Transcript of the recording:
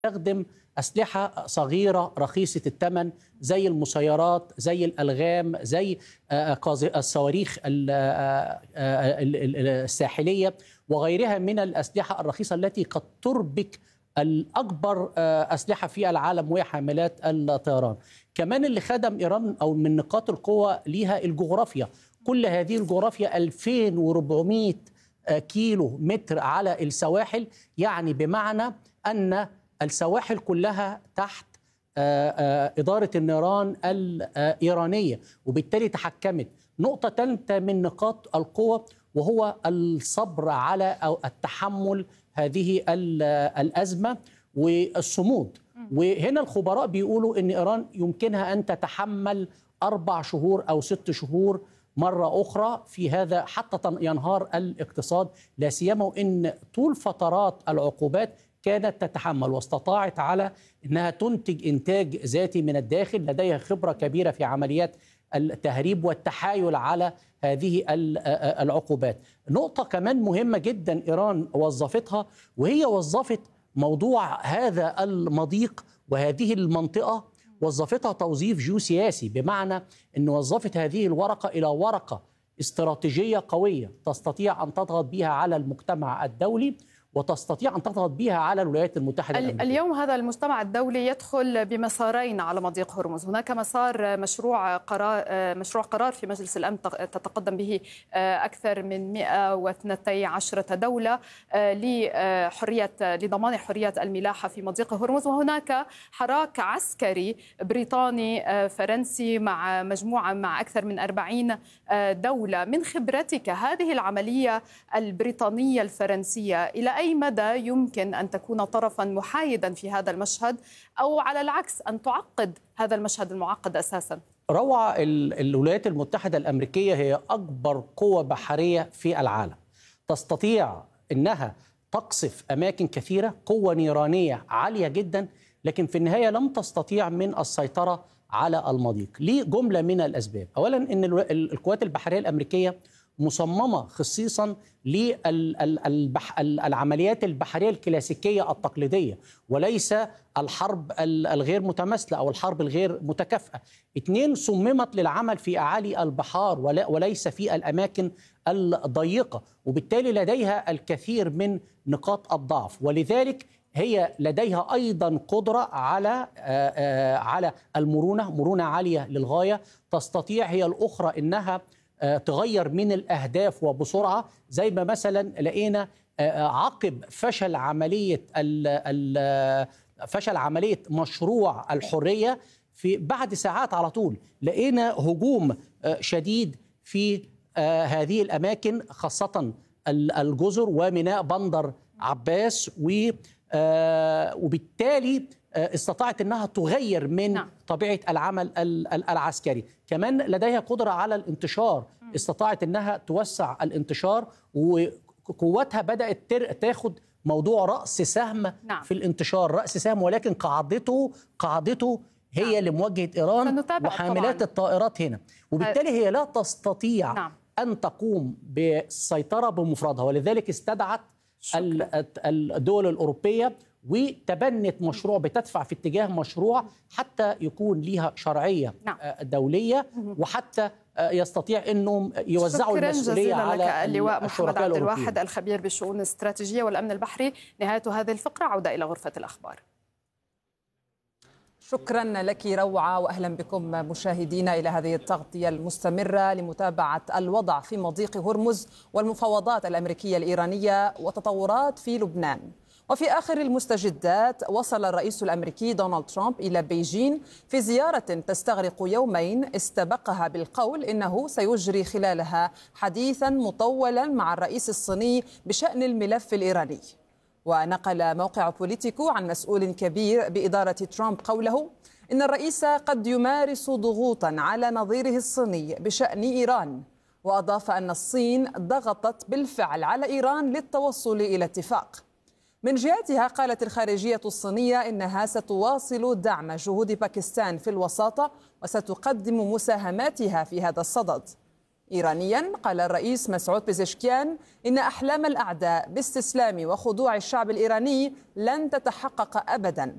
تستخدم أسلحة صغيرة رخيصة الثمن زي المسيرات، زي الألغام، زي الصواريخ الساحلية وغيرها من الأسلحة الرخيصة التي قد تربك الأكبر أسلحة في العالم وهي حاملات الطيران. كمان اللي خدم إيران أو من نقاط القوة ليها الجغرافيا، كل هذه الجغرافيا 2400 كيلو متر على السواحل، يعني بمعنى أن السواحل كلها تحت إدارة النيران الإيرانية، وبالتالي تحكمت. نقطة ثالثة من نقاط القوة وهو الصبر على أو التحمل هذه الأزمة والصمود. وهنا الخبراء بيقولوا أن إيران يمكنها أن تتحمل 4 شهور أو 6 شهور مرة أخرى في هذا حتى ينهار الاقتصاد، لا سيما وأن طول فترات العقوبات كانت تتحمل واستطاعت على أنها تنتج إنتاج ذاتي من الداخل، لديها خبرة كبيرة في عمليات التهريب والتحايل على هذه العقوبات. نقطة كمان مهمة جدا إيران وظفتها، وهي وظفت موضوع هذا المضيق وهذه المنطقة، وظفتها توظيف جيوسياسي، بمعنى أن وظفت هذه الورقة إلى ورقة استراتيجية قوية تستطيع أن تضغط بها على المجتمع الدولي وتستطيع أن تضغط بها على الولايات المتحدة الأمريكية. اليوم هذا المجتمع الدولي يدخل بمسارين على مضيق هرمز. هناك مسار مشروع قرار في مجلس الأمن تتقدم به أكثر من 112 دولة لضمان حرية الملاحة في مضيق هرمز، وهناك حراك عسكري بريطاني فرنسي مع أكثر من 40 دولة. من خبرتك هذه العملية البريطانية الفرنسية إلى أي مدى يمكن أن تكون طرفا محايدا في هذا المشهد، أو على العكس أن تعقد هذا المشهد المعقد أساسا؟ روعة الولايات المتحدة الأمريكية هي أكبر قوة بحرية في العالم، تستطيع أنها تقصف أماكن كثيرة، قوة نيرانية عالية جدا، لكن في النهاية لم تستطيع من السيطرة على المضيق لجملة من الأسباب. أولا أن القوات البحرية الأمريكية مصممة خصيصا للعمليات البحرية الكلاسيكية التقليدية، وليس الحرب الغير متماثلة أو الحرب الغير متكافئة. 2، صممت للعمل في أعالي البحار وليس في الأماكن الضيقة، وبالتالي لديها الكثير من نقاط الضعف، ولذلك هي لديها أيضا قدرة على مرونة عالية للغاية. تستطيع هي الأخرى أنها تغير من الأهداف وبسرعة، زي ما مثلا لقينا عقب فشل عملية مشروع الحرية، في بعد ساعات على طول لقينا هجوم شديد في هذه الأماكن، خاصة الجزر وميناء بندر عباس، وبالتالي استطاعت أنها تغير من طبيعة العمل العسكري. كمان لديها قدرة على الانتشار، استطاعت أنها توسع الانتشار، وقوتها بدأت تاخد موضوع رأس سهم في الانتشار، رأس سهم، ولكن قاعدته هي لمواجهة إيران وحاملات الطائرات هنا، وبالتالي هي لا تستطيع أن تقوم بالسيطرة بمفردها، ولذلك استدعت الدول الأوروبية وتبنت مشروع، بتدفع في اتجاه مشروع حتى يكون لها شرعية دولية، وحتى يستطيع أنهم يوزعوا المسؤولية على اللواء محمد عبد الواحد الخبير بالشؤون الاستراتيجية والأمن البحري. نهاية هذه الفقرة، عودة إلى غرفة الأخبار. شكرا لك روعة، وأهلا بكم مشاهدينا إلى هذه التغطية المستمرة لمتابعة الوضع في مضيق هرمز والمفاوضات الأمريكية الإيرانية وتطورات في لبنان. وفي آخر المستجدات، وصل الرئيس الأمريكي دونالد ترامب إلى بيجين في زيارة تستغرق يومين استبقها بالقول إنه سيجري خلالها حديثا مطولا مع الرئيس الصيني بشأن الملف الإيراني. ونقل موقع بوليتيكو عن مسؤول كبير بإدارة ترامب قوله إن الرئيس قد يمارس ضغوطا على نظيره الصيني بشأن إيران، وأضاف أن الصين ضغطت بالفعل على إيران للتوصل إلى اتفاق. من جهتها قالت الخارجية الصينية إنها ستواصل دعم جهود باكستان في الوساطة وستقدم مساهماتها في هذا الصدد. إيرانيا، قال الرئيس مسعود بيزشكيان إن أحلام الأعداء باستسلام وخضوع الشعب الإيراني لن تتحقق أبدا،